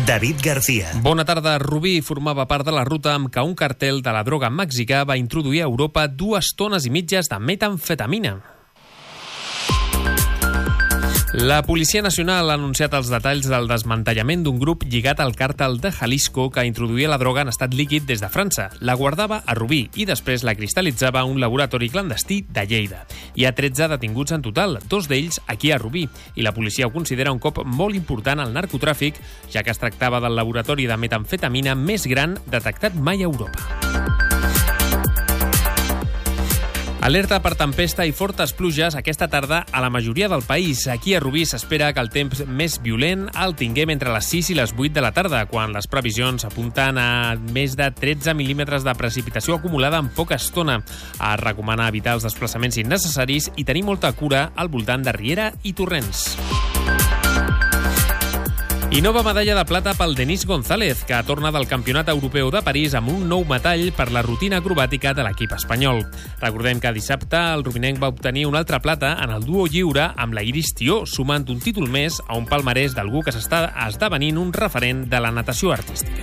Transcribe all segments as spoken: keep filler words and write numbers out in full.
David García. Bona tarda. Rubí formava part de la ruta amb què un cartel de la droga mexicà va introduir a Europa dues tones i mitges de metamfetamina. La Policia Nacional ha anunciat els detalls del desmantellament d'un grup lligat al càrtel de Jalisco que introduïa la droga en estat líquid des de França, la guardava a Rubí i després la cristal·litzava a un laboratori clandestí de Lleida. Hi ha tretze detinguts en total, dos d'ells aquí a Rubí, i la policia ho considera un cop molt important al narcotràfic, ja que es tractava del laboratori de metamfetamina més gran detectat mai a Europa. Alerta per tempesta i fortes pluges aquesta tarda a la majoria del país. Aquí a Rubí s'espera que el temps més violent el tinguem entre les sis i les vuit de la tarda, quan les previsions apunten a més de tretze mil·límetres de precipitació acumulada en poca estona. Es recomana evitar els desplaçaments innecessaris i tenir molta cura al voltant de riera i torrents. I nova medalla de plata pel Denis González, que torna del Campionat Europeu de París amb un nou metall per la rutina acrobàtica de l'equip espanyol. Recordem que dissabte el rubinenc va obtenir una altra plata en el duo lliure amb la Iris Tió, sumant un títol més a un palmarès d'algú que s'està esdevenint un referent de la natació artística.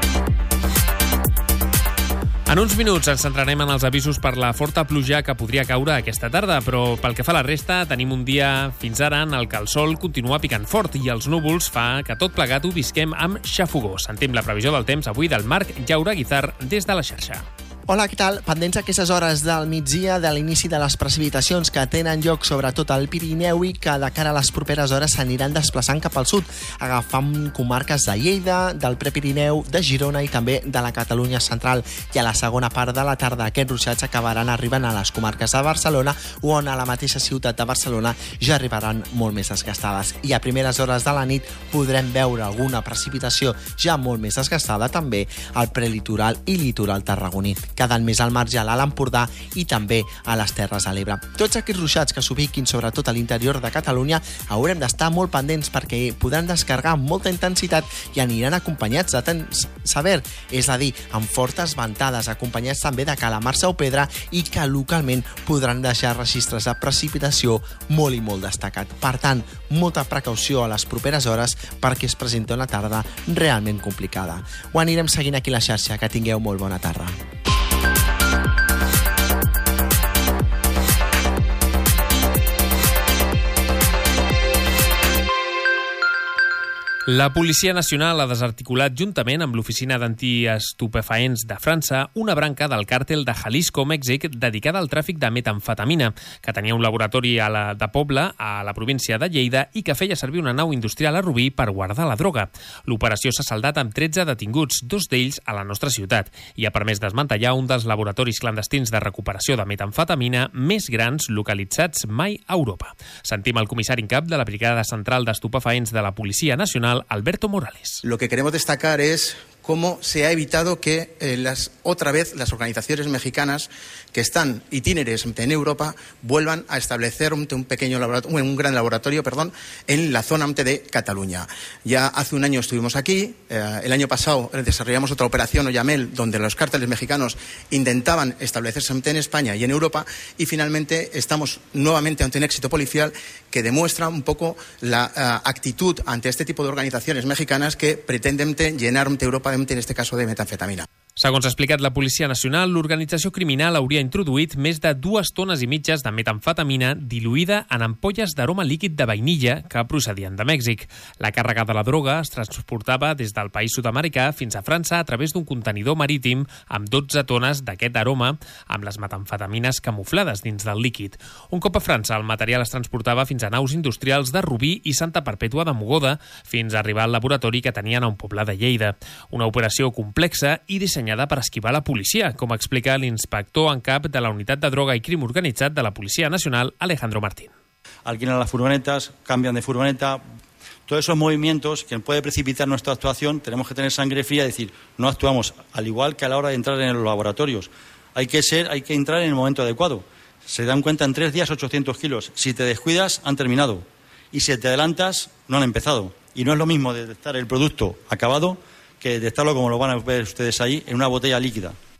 En uns minuts ens centrarem en els avisos per la forta pluja que podria caure aquesta tarda, però pel que fa a la resta tenim un dia fins ara en el que el sol continua picant fort i els núvols fa que tot plegat ho visquem amb xafogó. Sentim la previsió del temps avui del Marc Llaura Guizar des de la xarxa. Hola, què tal? Pendents aquestes hores del migdia de l'inici de les precipitacions que tenen lloc sobretot al Pirineu i que de cara a les properes hores s'aniran desplaçant cap al sud, agafant comarques de Lleida, del Prepirineu, de Girona i també de la Catalunya central. I a la segona part de la tarda aquests ruixats acabaran arribant a les comarques de Barcelona, on a la mateixa ciutat de Barcelona ja arribaran molt més desgastades. I a primeres hores de la nit podrem veure alguna precipitació ja molt més desgastada també al prelitoral i litoral tarragoní, quedant més al marge a l'Alt Empordà i també a les Terres de l'Ebre. Tots aquests ruixats que s'ubiquin sobretot a l'interior de Catalunya haurem d'estar molt pendents perquè podran descarregar amb molta intensitat i aniran acompanyats de temps sever, és a dir, amb fortes ventades, acompanyats també de calamarsa o pedra i que localment podran deixar registres de precipitació molt i molt destacat. Per tant, molta precaució a les properes hores perquè es presenta una tarda realment complicada. Ho anirem seguint aquí a la xarxa. Que tingueu molt bona tarda. La Policia Nacional ha desarticulat, juntament amb l'Oficina d'Antiestupefaents de França, una branca del càrtel de Jalisco, Mèxic, dedicada al tràfic de metamfetamina, que tenia un laboratori a la, de Pobla, a la província de Lleida, i que feia servir una nau industrial a Rubí per guardar la droga. L'operació s'ha saldat amb tretze detinguts, dos d'ells a la nostra ciutat, i ha permès desmantellar un dels laboratoris clandestins de recuperació de metamfetamina més grans localitzats mai a Europa. Sentim el comissari en cap de la Brigada Central d'Estupefaents de la Policia Nacional, Alberto Morales. Lo que queremos destacar es cómo se ha evitado que eh, las, otra vez las organizaciones mexicanas que están itíneres en Europa vuelvan a establecer un, un pequeño laboratorio, un gran laboratorio, perdón, en la zona de Cataluña. Ya hace un año estuvimos aquí, eh, el año pasado desarrollamos otra operación, Oyamel, donde los cárteles mexicanos intentaban establecerse en España y en Europa, y finalmente estamos nuevamente ante un éxito policial que demuestra un poco la uh, actitud ante este tipo de organizaciones mexicanas que pretenden llenar Europa, en este caso, de metanfetamina. Segons ha explicat la Policia Nacional, l'organització criminal hauria introduït més de dues tones i mitges de metamfetamina diluïda en ampolles d'aroma líquid de vainilla que procedien de Mèxic. La càrrega de la droga es transportava des del país sud-americà fins a França a través d'un contenidor marítim amb dotze tones d'aquest aroma amb les metamfetamines camuflades dins del líquid. Un cop a França, el material es transportava fins a naus industrials de Rubí i Santa Perpètua de Mogoda fins a arribar al laboratori que tenien a un poble de Lleida. Una operació complexa i dissenyada per esquivar la policia, com explica l'inspector en cap de la Unitat de Droga i Crim Organitzat de la Policia Nacional, Alejandro Martín. Alquilan las furgonetas, cambian de furgoneta. Todos esos movimientos que puede precipitar nuestra actuación, tenemos que tener sangre fría y decir, no actuamos al igual que a la hora de entrar en los laboratorios. Hay que ser, hay que entrar en el momento adecuado. Se dan cuenta en tres días ochocientos kilos. Si te descuidas, han terminado. Y si te adelantas, no han empezado. Y no es lo mismo detectar el producto acabado que detectarlo, como lo van a ver ustedes ahí, en una botella líquida.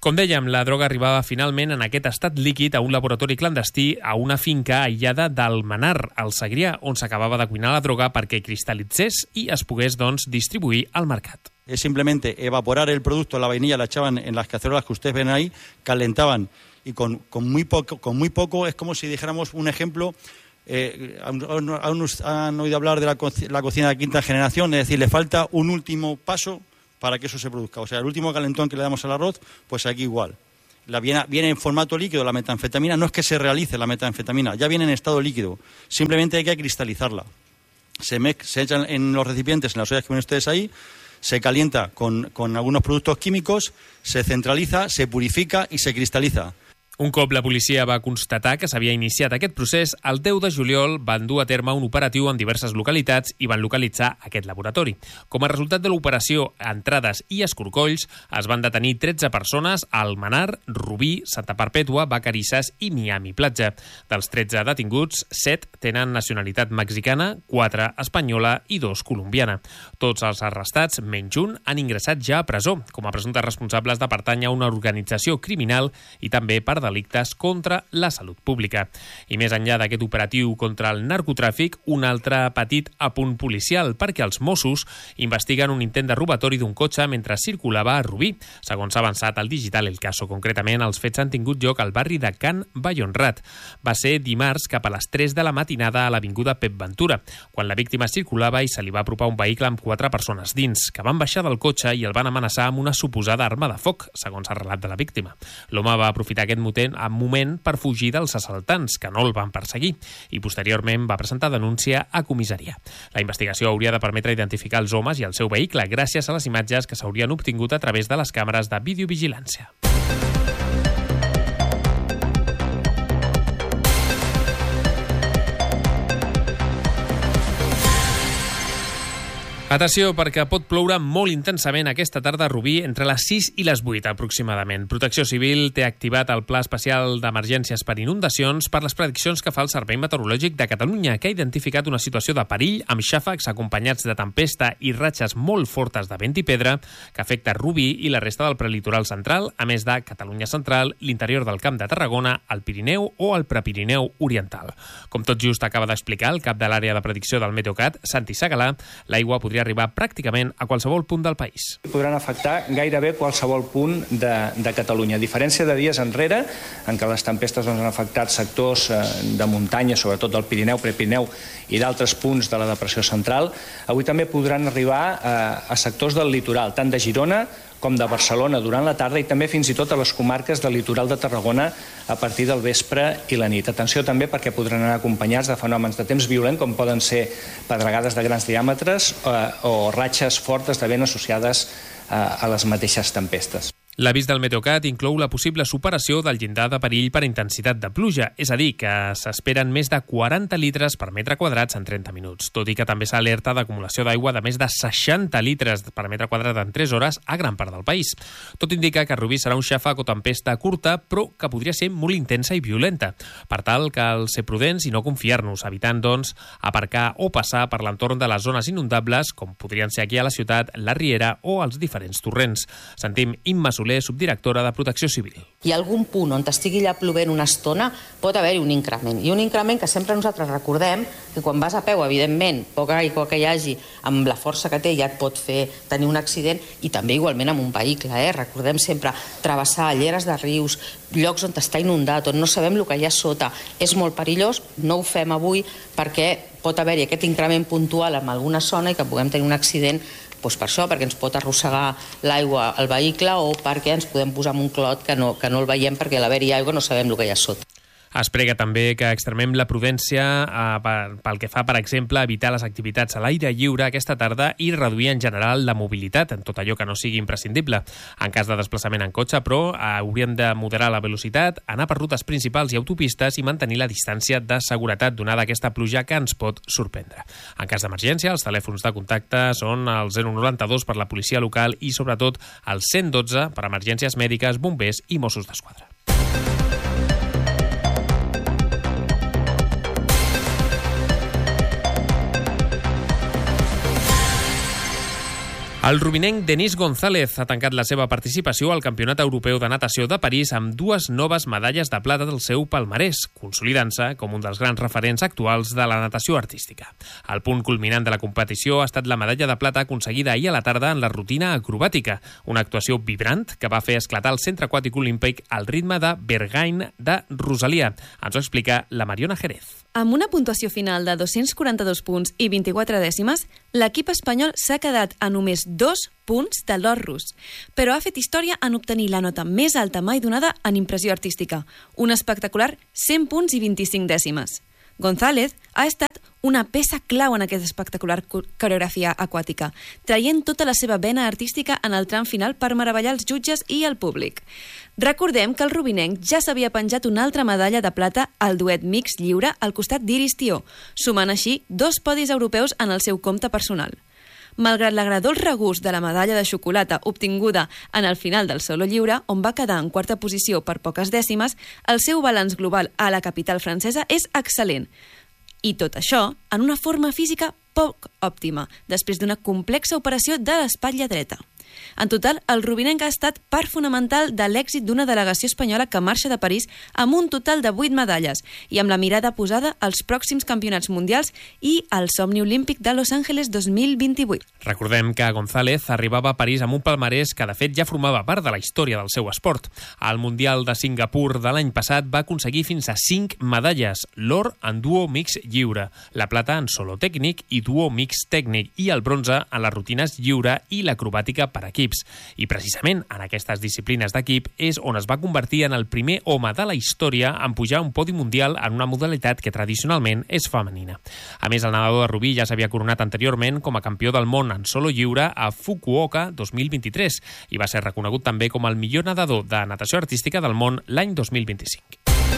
Com dèiem, la droga arribava finalment en aquest estat líquid a un laboratori clandestí a una finca aïllada d'Almenar, al Segrià, on s'acabava de cuinar la droga perquè cristal·litzés i es pogués, doncs, distribuir al mercat. Es simplemente evaporar el producto, la vainilla la echaban en las cacerolas que ustedes ven ahí, calentaban y con, con, muy, poco, con muy poco, es como si dijéramos un ejemplo, eh, ¿han, han, han oído hablar de la, co la cocina de quinta generación? Es decir, le falta un último paso para que eso se produzca. O sea, el último calentón que le damos al arroz, pues aquí igual. La viene, viene en formato líquido la metanfetamina, no es que se realice la metanfetamina, ya viene en estado líquido, simplemente hay que cristalizarla. Se, me, se echan en los recipientes, en las ollas que ven ustedes ahí, se calienta con, con algunos productos químicos, se centraliza, se purifica y se cristaliza. Un cop la policia va constatar que s'havia iniciat aquest procés, el deu de juliol van dur a terme un operatiu en diverses localitats i van localitzar aquest laboratori. Com a resultat de l'operació Entrades i Escorcolls, es van detenir tretze persones a Almenar, Rubí, Santa Perpètua, Vacarisses i Miami Platja. Dels tretze detinguts, set tenen nacionalitat mexicana, quatre espanyola i dos colombiana. Tots els arrestats, menys un, han ingressat ja a presó, com a presumptes responsables de pertànyer a una organització criminal i també per delictes contra la salut pública. I més enllà d'aquest operatiu contra el narcotràfic, un altre petit apunt policial, perquè els Mossos investiguen un intent de robatori d'un cotxe mentre circulava a Rubí. Segons s'ha avançat al digital El Caso, concretament, els fets han tingut lloc al barri de Can Vallhonrat. Va ser dimarts cap a les tres de la matinada a l'avinguda Pep Ventura, quan la víctima circulava i se li va apropar un vehicle amb quatre persones dins, que van baixar del cotxe i el van amenaçar amb una suposada arma de foc, segons el relat de la víctima. L'home va aprofitar aquest motiu en moment per fugir dels assaltants, que no el van perseguir, i posteriorment va presentar denúncia a comissaria. La investigació hauria de permetre identificar els homes i el seu vehicle gràcies a les imatges que s'haurien obtingut a través de les càmeres de videovigilància. Atenció, perquè pot ploure molt intensament aquesta tarda a Rubí entre les sis i les vuit aproximadament. Protecció Civil té activat el Pla Especial d'Emergències per Inundacions per les prediccions que fa el Servei Meteorològic de Catalunya, que ha identificat una situació de perill amb xàfecs acompanyats de tempesta i ratxes molt fortes de vent i pedra que afecta Rubí i la resta del prelitoral central, a més de Catalunya Central, l'interior del Camp de Tarragona, el Pirineu o el Prepirineu Oriental. Com tot just acaba d'explicar el cap de l'àrea de predicció del Meteocat, Santi Segalà, l'aigua podria arribar pràcticament a qualsevol punt del país. Podran afectar gairebé qualsevol punt de, de Catalunya. A diferència de dies enrere, en què les tempestes doncs, han afectat sectors eh, de muntanya, sobretot del Pirineu, Prepirineu i d'altres punts de la depressió central, avui també podran arribar eh, a sectors del litoral, tant de Girona com de Barcelona durant la tarda i també fins i tot a les comarques del litoral de Tarragona a partir del vespre i la nit. Atenció també perquè podran anar acompanyats de fenòmens de temps violent com poden ser pedregades de grans diàmetres eh, o ratxes fortes de vent associades eh, a les mateixes tempestes. L'avís del Meteocat inclou la possible superació del llindar de perill per intensitat de pluja, és a dir, que s'esperen més de quaranta litres per metre quadrat en trenta minuts, tot i que també s'alerta d'acumulació d'aigua de més de seixanta litres per metre quadrat en tres hores a gran part del país. Tot indica que Rubí serà un xàfec o tempesta curta, però que podria ser molt intensa i violenta. Per tal, cal ser prudents i no confiar-nos, evitant, doncs, aparcar o passar per l'entorn de les zones inundables, com podrien ser aquí a la ciutat, la Riera o els diferents torrents. Sentim Imma Soler, subdirectora de Protecció Civil. Hi ha algun punt on estigui ja plovent una estona, pot haver-hi un increment. I un increment que sempre nosaltres recordem que quan vas a peu, evidentment, poca aigua que hi hagi, amb la força que té ja et pot fer tenir un accident i també igualment amb un vehicle. Eh? Recordem sempre travessar lleres de rius, llocs on està inundat, on no sabem el que hi ha sota. És molt perillós, no ho fem avui perquè pot haver-hi aquest increment puntual en alguna zona i que puguem tenir un accident doncs per això, perquè ens pot arrossegar l'aigua al vehicle o perquè ens podem posar en un clot que no, que no el veiem perquè a l'haver-hi aigua no sabem el que hi ha sota. Es prega també que extremem la prudència eh, pel que fa, per exemple, a evitar les activitats a l'aire lliure aquesta tarda i reduir en general la mobilitat en tot allò que no sigui imprescindible. En cas de desplaçament en cotxe, però, eh, hauríem de moderar la velocitat, anar per rutes principals i autopistes i mantenir la distància de seguretat donada aquesta pluja que ens pot sorprendre. En cas d'emergència, els telèfons de contacte són el zero noranta-dos per la policia local i, sobretot, el cent dotze per emergències mèdiques, bombers i Mossos d'Esquadra. El rubinenc Denis González ha tancat la seva participació al Campionat Europeu de Natació de París amb dues noves medalles de plata del seu palmarès, consolidant-se com un dels grans referents actuals de la natació artística. El punt culminant de la competició ha estat la medalla de plata aconseguida ahir a la tarda en la rutina acrobàtica, una actuació vibrant que va fer esclatar el Centre Aquàtic Olímpic al ritme de Berghain de Rosalia. Ens ho explica la Mariona Jerez. Amb una puntuació final de dos-cents quaranta-dos punts i vint-i-quatre dècimes, l'equip espanyol s'ha quedat a només dos punts de l'or rus, però ha fet història en obtenir la nota més alta mai donada en impressió artística, un espectacular cent punts i vint-i-cinc dècimes. González ha estat una peça clau en aquesta espectacular coreografia aquàtica, traient tota la seva vena artística en el tram final per meravellar els jutges i el públic. Recordem que el rubinenc ja s'havia penjat una altra medalla de plata al duet mix lliure al costat d'Iris Tió, sumant així dos podis europeus en el seu compte personal. Malgrat l'agradós regust de la medalla de xocolata obtinguda en el final del solo lliure, on va quedar en quarta posició per poques dècimes, el seu balanç global a la capital francesa és excel·lent. I tot això en una forma física poc òptima, després d'una complexa operació de l'espatlla dreta. En total, el rubinenc ha estat part fonamental de l'èxit d'una delegació espanyola que marxa de París amb un total de vuit medalles i amb la mirada posada als pròxims campionats mundials i al somni olímpic de Los Angeles dos mil vint-i-vuit. Recordem que González arribava a París amb un palmarès que de fet ja formava part de la història del seu esport. Al Mundial de Singapur de l'any passat va aconseguir fins a cinc medalles, l'or en duo mix lliure, la plata en solo tècnic i duo mix tècnic i el bronze en les rutines lliure i l'acrobàtica per equips. I precisament en aquestes disciplines d'equip és on es va convertir en el primer home de la història en pujar un podi mundial en una modalitat que tradicionalment és femenina. A més, el nedador de Rubí ja s'havia coronat anteriorment com a campió del món en solo lliure a Fukuoka dos mil vint-i-tres i va ser reconegut també com el millor nedador de natació artística del món l'any dos mil vint-i-cinc.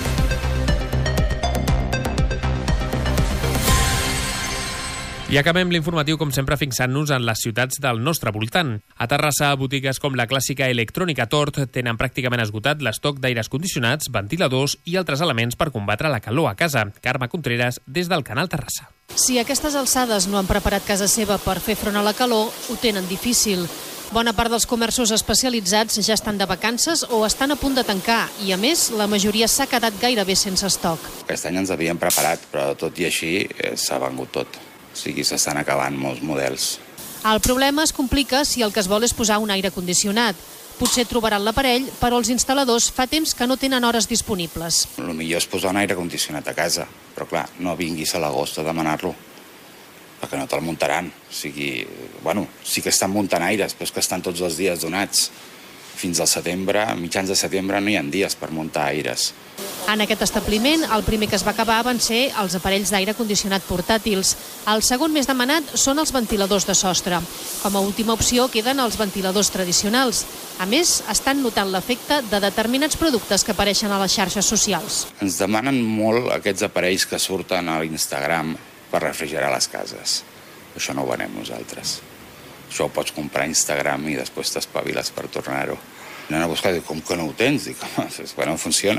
I acabem l'informatiu, com sempre, fixant-nos en les ciutats del nostre voltant. A Terrassa, botigues com la clàssica Electrònica Tort tenen pràcticament esgotat l'estoc d'aires condicionats, ventiladors i altres elements per combatre la calor a casa. Carme Contreras, des del Canal Terrassa. Si a aquestes alçades no han preparat casa seva per fer front a la calor, ho tenen difícil. Bona part dels comerços especialitzats ja estan de vacances o estan a punt de tancar i, a més, la majoria s'ha quedat gairebé sense estoc. Aquest any ens havíem preparat, però tot i així s'ha vengut tot. O sigui, s'estan acabant molts models. El problema es complica si el que es vol és posar un aire condicionat. Potser trobaran l'aparell, però els instal·ladors fa temps que no tenen hores disponibles. El millor és posar un aire condicionat a casa, però clar, no vinguis a l'agost a demanar-lo, perquè no te'l muntaran. O sigui, bueno, sí que estan muntant aires, però és que estan tots els dies donats. Fins al setembre, mitjans de setembre, no hi ha dies per muntar aires. En aquest establiment, el primer que es va acabar van ser els aparells d'aire condicionat portàtils. El segon més demanat són els ventiladors de sostre. Com a última opció queden els ventiladors tradicionals. A més, estan notant l'efecte de determinats productes que apareixen a les xarxes socials. Ens demanen molt aquests aparells que surten a l'Instagram per refrigerar les cases. Això no ho venem nosaltres. Això ho pots comprar a Instagram i després t'espaviles per tornar-ho. Anem a buscar, dic, com que no ho tens? Dic, home, és que no funciona.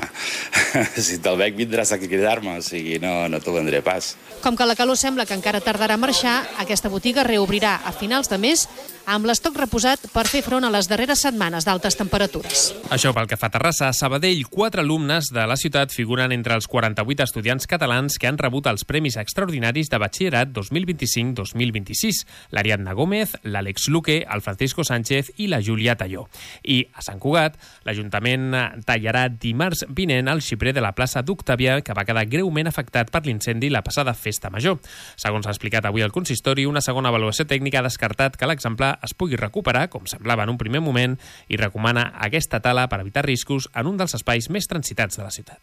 Si te'l veig vindràs a cridar-me, o sigui, no, no t'ho vendré pas. Com que la calor sembla que encara tardarà a marxar, aquesta botiga reobrirà a finals de mes amb l'estoc reposat per fer front a les darreres setmanes d'altes temperatures. Això pel que fa a Terrassa. A Sabadell, quatre alumnes de la ciutat figuren entre els quaranta-vuit estudiants catalans que han rebut els Premis Extraordinaris de Batxillerat dos mil vint-i-cinc dos mil vint-i-sis. L'Ariadna Gómez, l'Àlex Luque, el Francisco Sánchez i la Júlia Talló. I a Sant Cugat, l'Ajuntament tallarà dimarts vinent el xiprer de la plaça d'Octàvia, que va quedar greument afectat per l'incendi la passada festa major. Segons ha explicat avui el consistori, una segona avaluació tècnica ha descartat que l'exemplar es pugui recuperar, com semblava en un primer moment, i recomana aquesta tala per evitar riscos en un dels espais més transitats de la ciutat.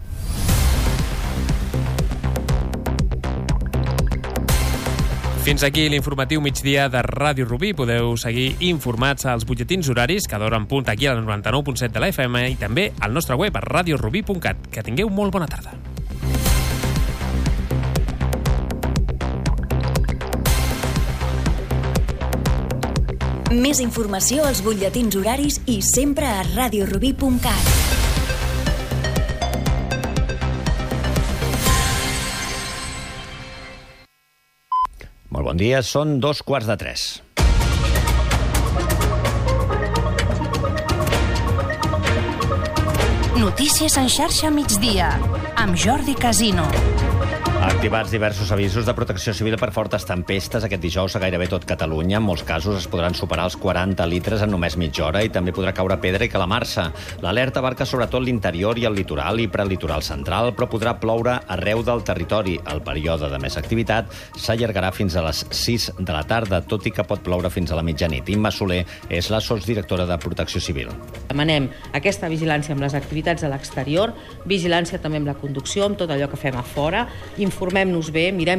Fins aquí l'informatiu migdia de Ràdio Rubí. Podeu seguir informats als butlletins horaris cada hora en punt aquí al noranta-nou punt set de la F M i també al nostre web a radio rubí punt cat. Que tingueu molt bona tarda. Més informació als butlletins horaris i sempre a radio rubí punt cat. Molt bon dia, són dos quarts de tres. Notícies en xarxa migdia, amb Jordi Casino. Activats diversos avisos de protecció civil per fortes tempestes aquest dijous a gairebé tot Catalunya. En molts casos es podran superar els quaranta litres en només mitja hora i també podrà caure pedra i calamar-se. L'alerta abarca sobretot l'interior i el litoral i prelitoral central, però podrà ploure arreu del territori. El període de més activitat s'allargarà fins a les sis de la tarda, tot i que pot ploure fins a la mitjanit. Imma Soler és la sotsdirectora de Protecció Civil. Demanem aquesta vigilància amb les activitats a l'exterior, vigilància també amb la conducció, amb tot allò que fem a fora, informem-nos bé, mirem